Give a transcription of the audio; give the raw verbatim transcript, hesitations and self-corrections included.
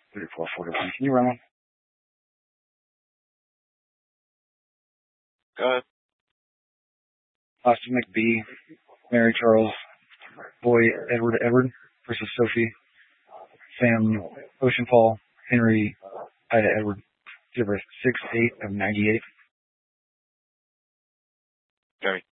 thirty-four forty-one. Can you run one? Go ahead. Austin McBee, Mary Charles, Boy Edward Edward versus Sophie, Sam Oceanfall, Henry Ida Edward, zero six eight of ninety-eight. Jerry.